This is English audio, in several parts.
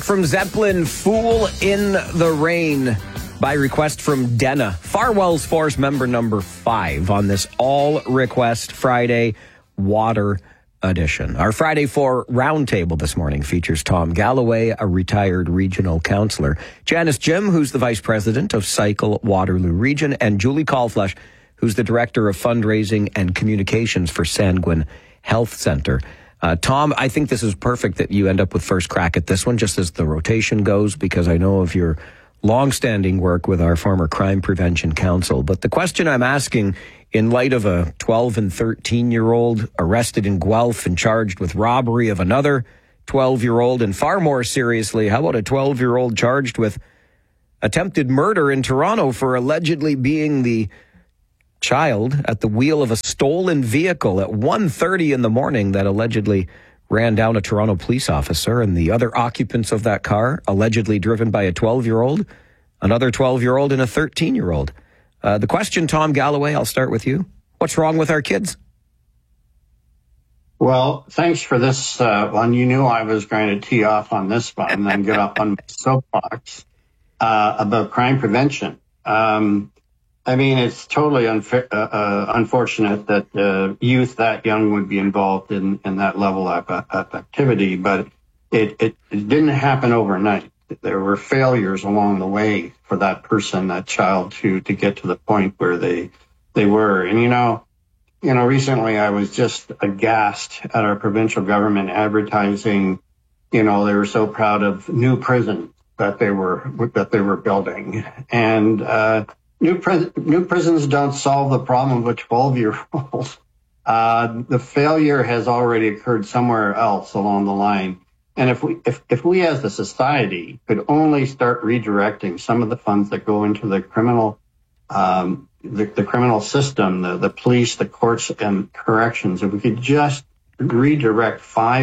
From Zeppelin, Fool in the Rain, by request from Denna, Farwell's Force member number 5 on this All Request Friday Water edition. Our Friday 4 roundtable this morning features Tom Galloway, a retired regional councillor, Janice Jim, who's the vice president of Cycle Waterloo Region, and Julie Colflesh, who's the director of fundraising and communications for Sanguine Health Centre. Tom, I think this is perfect that you end up with first crack at this one, just as the rotation goes, because I know of your long-standing work with our former Crime Prevention Council. But the question I'm asking, in light of a 12 and 13-year-old arrested in Guelph and charged with robbery of another 12-year-old, and far more seriously, how about a 12-year-old charged with attempted murder in Toronto for allegedly being the child at the wheel of a stolen vehicle at 1:30 in the morning that allegedly ran down a Toronto police officer, and the other occupants of that car allegedly driven by a 12-year-old, another 12-year-old, and a 13-year-old. The question, Tom Galloway, I'll start with you. What's wrong with our kids? Well, thanks for this one. You knew I was going to tee off on this one and then get up on my soapbox about crime prevention. I mean, it's totally unfortunate that youth that young would be involved in that level of activity, but it didn't happen overnight. There were failures along the way for that person, that child, to get to the point where they were. And, you know, recently I was just aghast at our provincial government advertising. You know, they were so proud of new prisons that they were building, and New prisons don't solve the problem of a 12-year-old. The failure has already occurred somewhere else along the line. And if we as a society could only start redirecting some of the funds that go into the criminal, the criminal system, the police, the courts, and corrections, if we could just redirect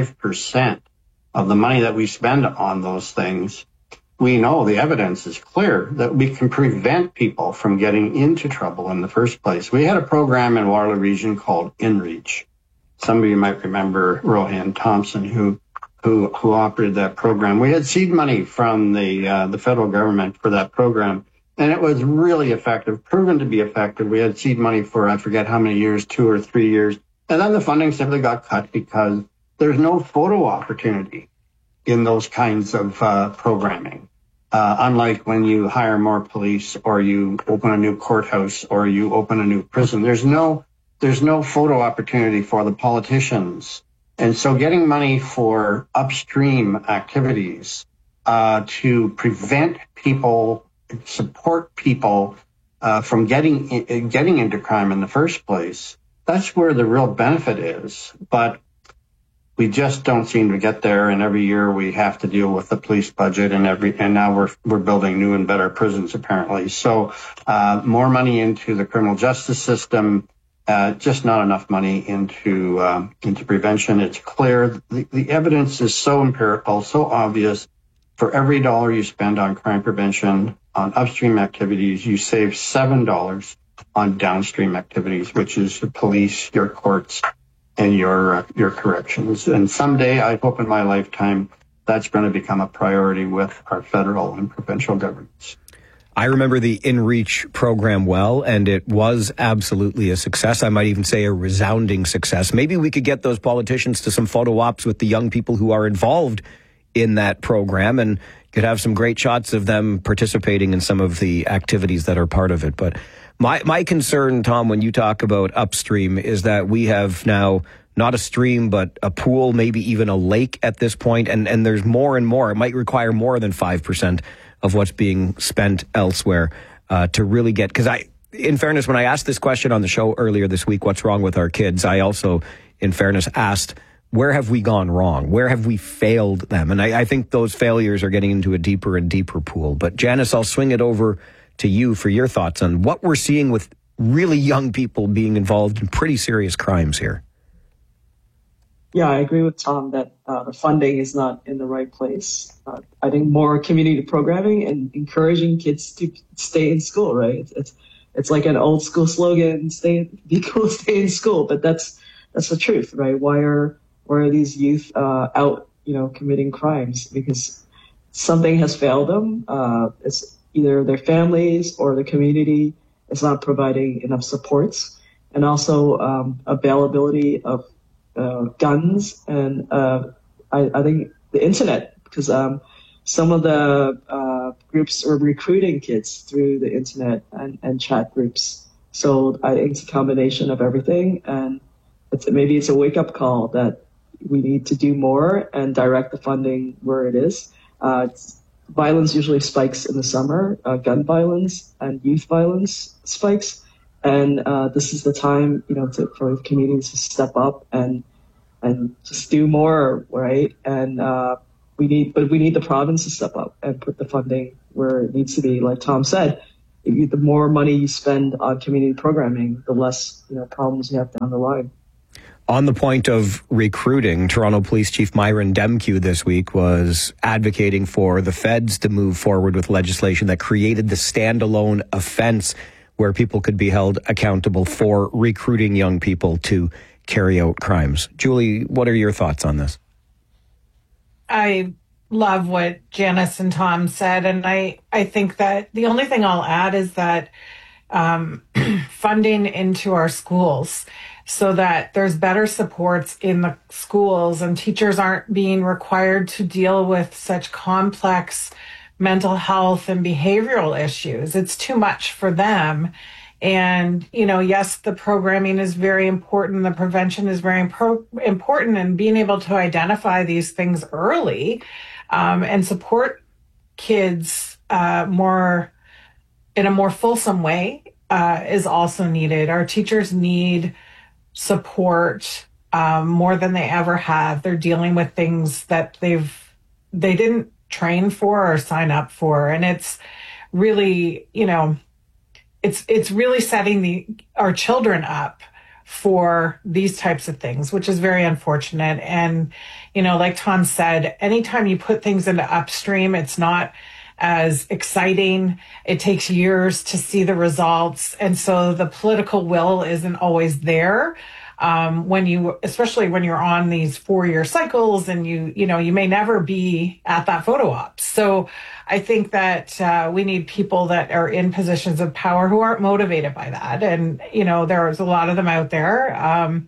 5% of the money that we spend on those things, we know the evidence is clear that we can prevent people from getting into trouble in the first place. We had a program in Waterloo Region called InReach. Some of you might remember Rohan Thompson, who operated that program. We had seed money from the federal government for that program, and it was really effective, proven to be effective. We had seed money for, I forget how many years, 2 or 3 years, and then the funding simply got cut because there's no photo opportunity in those kinds of programming. Unlike when you hire more police, or you open a new courthouse, or you open a new prison, there's no photo opportunity for the politicians. And so getting money for upstream activities to prevent people, support people from getting into crime in the first place, that's where the real benefit is. But we just don't seem to get there, and every year we have to deal with the police budget, and now we're building new and better prisons apparently. So more money into the criminal justice system, just not enough money into prevention. It's clear the evidence is so empirical, so obvious. For every dollar you spend on crime prevention, on upstream activities, you save $7 on downstream activities, which is the police, your courts, and your corrections. And someday, I hope in my lifetime, that's going to become a priority with our federal and provincial governments. I remember the InReach program well, and it was absolutely a success. I might even say a resounding success. Maybe we could get those politicians to some photo ops with the young people who are involved in that program, and could have some great shots of them participating in some of the activities that are part of it. But my concern, Tom, when you talk about upstream, is that we have now not a stream, but a pool, maybe even a lake at this point, and there's more and more. It might require more than 5% of what's being spent elsewhere to really get... Because in fairness, when I asked this question on the show earlier this week, what's wrong with our kids, I also, in fairness, asked, where have we gone wrong? Where have we failed them? And I think those failures are getting into a deeper and deeper pool. But Janice, I'll swing it over to you for your thoughts on what we're seeing with really young people being involved in pretty serious crimes here. Yeah, I agree with Tom that the funding is not in the right place. I think more community programming and encouraging kids to stay in school, right? It's like an old school slogan, be cool, stay in school. But that's the truth, right? Why are these youth out, committing crimes? Because something has failed them. It's either their families or the community is not providing enough supports, and also availability of guns and I think the internet, because some of the groups are recruiting kids through the internet and chat groups. So I think it's a combination of everything, and maybe it's a wake-up call that we need to do more and direct the funding where it is. Violence usually spikes in the summer, gun violence and youth violence spikes, and this is the time, for communities to step up and just do more, right? And we need the province to step up and put the funding where it needs to be. Like Tom said, the more money you spend on community programming, the less problems you have down the line. On the point of recruiting, Toronto Police Chief Myron Demkiw this week was advocating for the feds to move forward with legislation that created the standalone offense where people could be held accountable for recruiting young people to carry out crimes. Julie, what are your thoughts on this? I love what Janice and Tom said, and I think that the only thing I'll add is that funding into our schools so that there's better supports in the schools and teachers aren't being required to deal with such complex mental health and behavioral issues. It's too much for them. And, yes, the programming is very important. The prevention is very important, and being able to identify these things early and support kids more in a more fulsome way is also needed. Our teachers need support more than they ever have. They're dealing with things that they didn't train for or sign up for. And it's really, it's really setting our children up for these types of things, which is very unfortunate. And, like Tom said, anytime you put things into upstream, it's not as exciting. It takes years to see the results. And so the political will isn't always there. Especially when you're on these 4-year cycles and you may never be at that photo op. So I think that we need people that are in positions of power who aren't motivated by that. And, there's a lot of them out there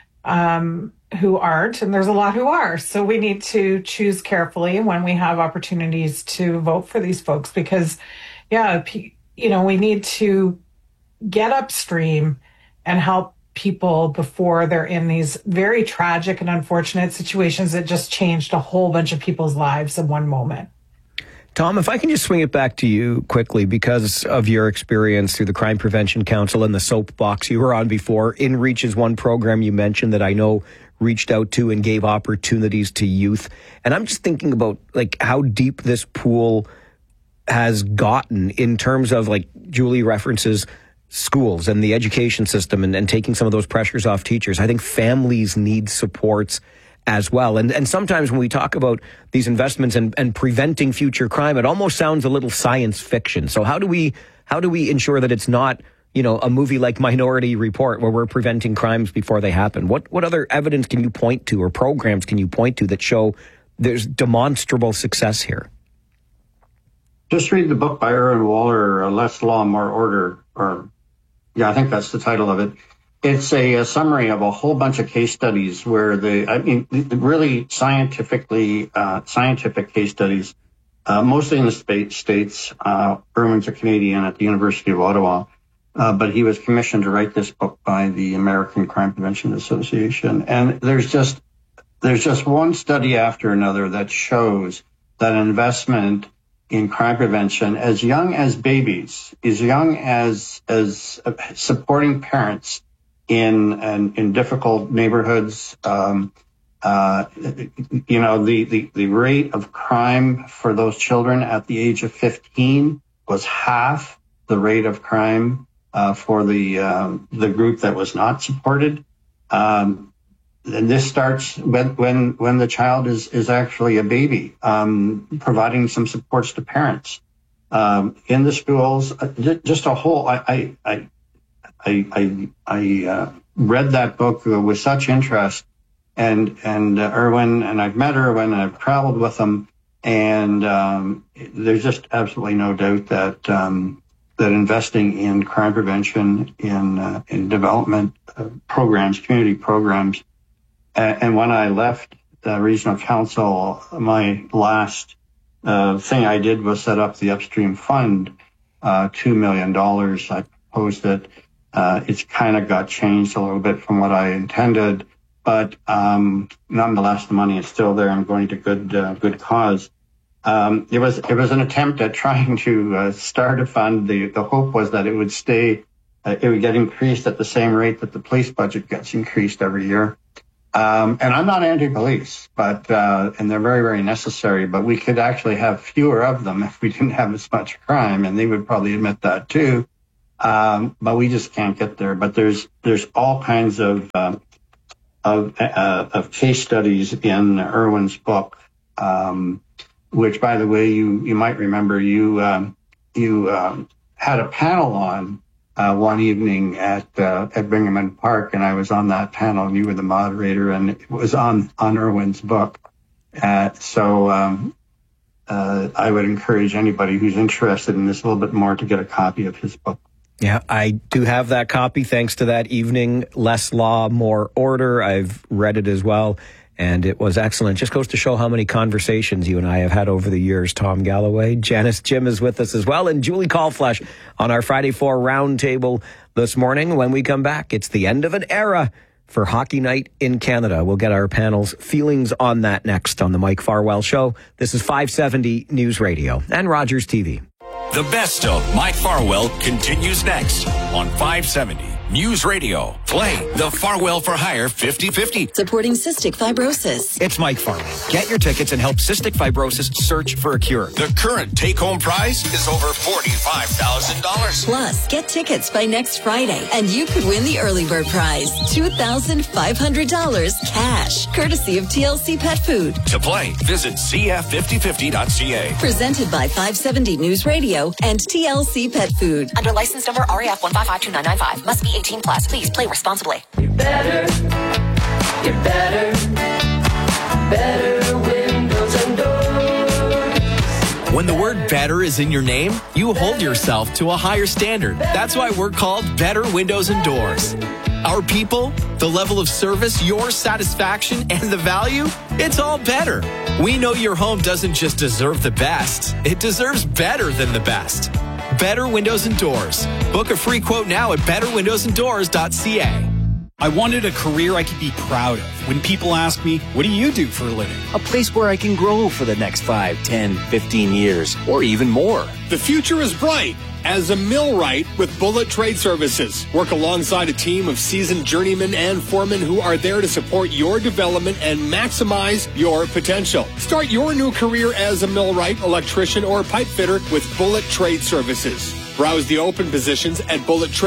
who aren't, and there's a lot who are. So we need to choose carefully when we have opportunities to vote for these folks, because, we need to get upstream and help people before they're in these very tragic and unfortunate situations that just changed a whole bunch of people's lives in one moment. Tom, if I can just swing it back to you quickly, because of your experience through the Crime Prevention Council and the soapbox you were on before. InReach is one program you mentioned that I know reached out to and gave opportunities to youth. And I'm just thinking about how deep this pool has gotten in terms of, Julie references schools and the education system and taking some of those pressures off teachers. I think families need supports as well. And sometimes when we talk about these investments and preventing future crime, it almost sounds a little science fiction. So how do we ensure that it's not, a movie like Minority Report where we're preventing crimes before they happen? What other evidence can you point to or programs can you point to that show there's demonstrable success here? Just read the book by Erwin Waller, Less Law, More Order, I think that's the title of it. It's a summary of a whole bunch of case studies where really scientific case studies, mostly in the States. Erwin's a Canadian at the University of Ottawa, but he was commissioned to write this book by the American Crime Prevention Association. And there's just one study after another that shows that investment in crime prevention, as young as babies, as young as supporting parents in difficult neighborhoods, the rate of crime for those children at the age of 15 was half the rate of crime for the group that was not supported. And this starts when the child is actually a baby, providing some supports to parents in the schools. Just a whole. I read that book with such interest, and Erwin, and I've met Erwin, and I've traveled with him, And there's just absolutely no doubt that that investing in crime prevention, in development programs, community programs, and when I left the regional council, my last thing I did was set up the Upstream Fund, $2 million. I proposed it. It's kind of got changed a little bit from what I intended, but nonetheless, the money is still there and going to good cause. It was an attempt at trying to start a fund. The hope was that it would stay, it would get increased at the same rate that the police budget gets increased every year. And I'm not anti-police, but and they're very, very necessary. But we could actually have fewer of them if we didn't have as much crime, and they would probably admit that too. But we just can't get there. But there's all kinds of case studies in Irwin's book, which, by the way, you might remember you had a panel on one evening at Bingaman Park, and I was on that panel, and you were the moderator, and it was on Irwin's book. So I would encourage anybody who's interested in this a little bit more to get a copy of his book. Yeah, I do have that copy thanks to that evening. Less law, more order. I've read it as well, and it was excellent. Just goes to show how many conversations you and I have had over the years, Tom Galloway. Janice Jim is with us as well, and Julie Callflesh on our Friday 4 roundtable this morning. When we come back, it's the end of an era for Hockey Night in Canada. We'll get our panel's feelings on that next on the Mike Farwell Show. This is 570 News Radio and Rogers TV. The best of Mike Farwell continues next on 570 News Radio. Play the Farwell for Hire 50-50. Supporting cystic fibrosis. It's Mike Farwell. Get your tickets and help cystic fibrosis search for a cure. The current take-home prize is over $45,000. Plus, get tickets by next Friday, and you could win the early bird prize, $2,500 cash, courtesy of TLC Pet Food. To play, visit cf5050.ca. Presented by 570 News Radio and TLC Pet Food. Under license number RAF 1552995. Must be 18 plus. Please play responsibly. You're better windows and doors. When the word better is in your name, you hold yourself to a higher standard. That's why we're called Better Windows and Doors. Our people, the level of service, your satisfaction, and the value, it's all better. We know your home doesn't just deserve the best, it deserves better than the best. Better Windows and Doors. Book a free quote now at betterwindowsanddoors.ca. I wanted a career I could be proud of. When people ask me, what do you do for a living? A place where I can grow for the next 5, 10, 15 years, or even more. The future is bright as a millwright with Bullet Trade Services. Work alongside a team of seasoned journeymen and foremen who are there to support your development and maximize your potential. Start your new career as a millwright, electrician, or pipe fitter with Bullet Trade Services. Browse the open positions at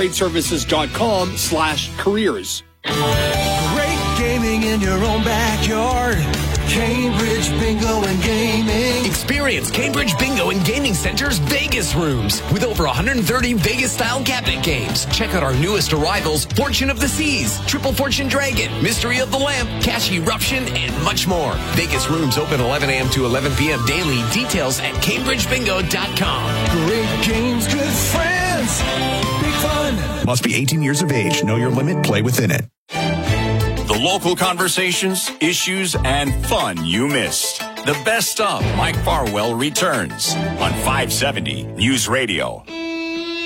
bullettradeservices.com/careers. Great gaming in your own backyard. Cambridge Bingo and Gaming. Experience Cambridge Bingo and Gaming Center's Vegas rooms with over 130 Vegas-style cabinet games. Check out our newest arrivals, Fortune of the Seas, Triple Fortune Dragon, Mystery of the Lamp, Cash Eruption, and much more. Vegas rooms open 11 a.m. to 11 p.m. daily. Details at CambridgeBingo.com. Great games, good friends, big fun. Must be 18 years of age. Know your limit. Play within it. The local conversations, issues, and fun you missed. The best of Mike Farwell returns on 570 News Radio.